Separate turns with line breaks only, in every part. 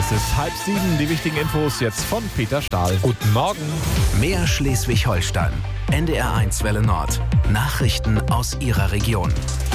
Es ist 6:30, die wichtigen Infos jetzt von Peter Stahl.
Guten Morgen.
Mehr Schleswig-Holstein. NDR1 Welle Nord. Nachrichten aus Ihrer Region.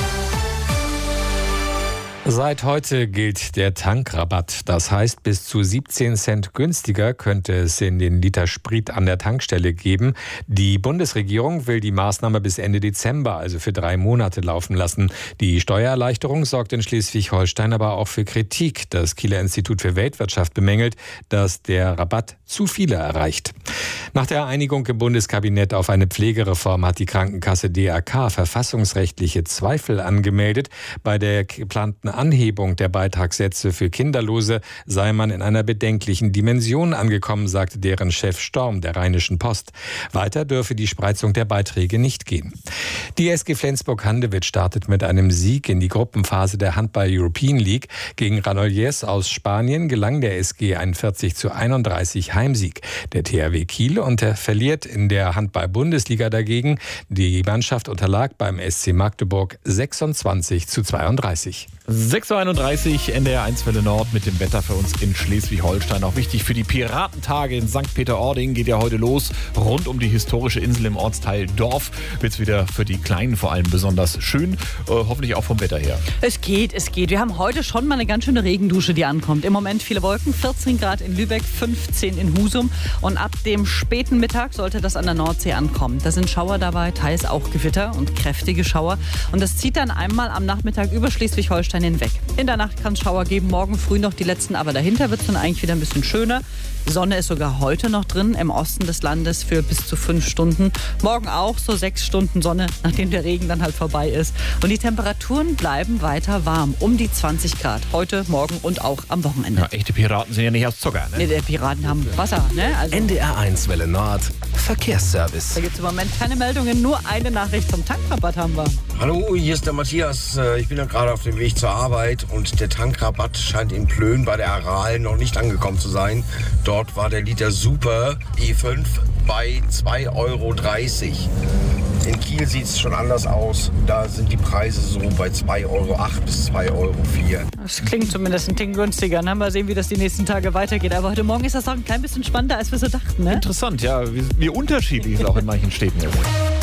Seit heute gilt der Tankrabatt. Das heißt, bis zu 17 Cent günstiger könnte es in den Liter Sprit an der Tankstelle geben. Die Bundesregierung will die Maßnahme bis Ende Dezember, also für 3 Monate, laufen lassen. Die Steuererleichterung sorgt in Schleswig-Holstein aber auch für Kritik. Das Kieler Institut für Weltwirtschaft bemängelt, dass der Rabatt zu viele erreicht. Nach der Einigung im Bundeskabinett auf eine Pflegereform hat die Krankenkasse DRK verfassungsrechtliche Zweifel angemeldet. Bei der geplanten Anhebung der Beitragssätze für Kinderlose sei man in einer bedenklichen Dimension angekommen, sagte deren Chef Storm der Rheinischen Post. Weiter dürfe die Spreizung der Beiträge nicht gehen. Die SG Flensburg-Handewitt startet mit einem Sieg in die Gruppenphase der Handball-European League. Gegen Granollers aus Spanien gelang der SG ein 40:31 Heimsieg. Der THW Kiel verliert in der Handball-Bundesliga dagegen. Die Mannschaft unterlag beim SC Magdeburg 26:32.
6:31 Uhr, NDR1 Welle Nord mit dem Wetter für uns in Schleswig-Holstein. Auch wichtig für die Piratentage in St. Peter-Ording geht ja heute los. Rund um die historische Insel im Ortsteil Dorf wird es wieder für die Kleinen vor allem besonders schön. Hoffentlich auch vom Wetter her.
Es geht. Wir haben heute schon mal eine ganz schöne Regendusche, die ankommt. Im Moment viele Wolken, 14 Grad in Lübeck, 15 in Husum. Und ab dem späten Mittag sollte das an der Nordsee ankommen. Da sind Schauer dabei, teils auch Gewitter und kräftige Schauer. Und das zieht dann einmal am Nachmittag über Schleswig-Holstein hinweg. In der Nacht kann es Schauer geben, morgen früh noch die letzten, aber dahinter wird es dann eigentlich wieder ein bisschen schöner. Sonne ist sogar heute noch drin, im Osten des Landes für bis zu 5 Stunden. Morgen auch so 6 Stunden Sonne, nachdem der Regen dann halt vorbei ist. Und die Temperaturen bleiben weiter warm, um die 20 Grad. Heute, morgen und auch am Wochenende.
Ja, echte Piraten sind ja nicht aus Zucker, ne?
Nee, die Piraten haben Wasser, ne? Also
NDR1 Welle Nord. Verkehrsservice.
da gibt es im Moment keine Meldungen, nur eine Nachricht zum Tankrabatt haben wir.
Hallo, hier ist der Matthias. Ich bin ja gerade auf dem Weg zur Arbeit und der Tankrabatt scheint in Plön bei der Aral noch nicht angekommen zu sein. Dort war der Liter Super E5 bei 2,30 €. In Kiel sieht es schon anders aus. Da sind die Preise so bei 2,08 € bis 2,04 €.
Das klingt zumindest ein Ticken günstiger. Ne? Mal sehen, wie das die nächsten Tage weitergeht. Aber heute Morgen ist das auch ein klein bisschen spannender, als wir so dachten. Ne?
Interessant, ja, wie unterschiedlich es auch in manchen Städten ist.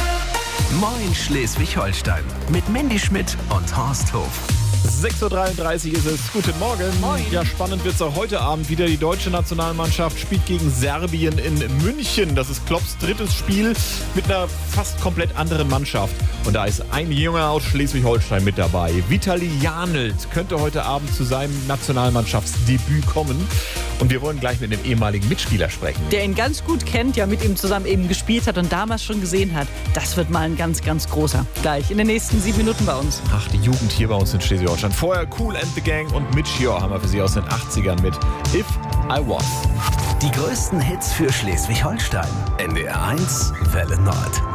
Moin Schleswig-Holstein. Mit Mandy Schmidt und Horst Hof.
6:33 Uhr ist es. Guten Morgen.
Moin.
Ja, spannend wird es auch heute Abend wieder. Die deutsche Nationalmannschaft spielt gegen Serbien in München. Das ist Klopps drittes Spiel mit einer fast komplett anderen Mannschaft. Und da ist ein Junge aus Schleswig-Holstein mit dabei. Vitali Janelt könnte heute Abend zu seinem Nationalmannschaftsdebüt kommen. Und wir wollen gleich mit einem ehemaligen Mitspieler sprechen.
Der ihn ganz gut kennt, ja mit ihm zusammen eben gespielt hat und damals schon gesehen hat, das wird mal ein ganz, ganz großer. Gleich in den nächsten 7 Minuten bei uns.
Ach, die Jugend hier bei uns in Schleswig-Holstein. Vorher Kool and the Gang und Mitch Hior haben wir für Sie aus den 80ern mit If I Was.
Die größten Hits für Schleswig-Holstein. NDR1 Welle Nord.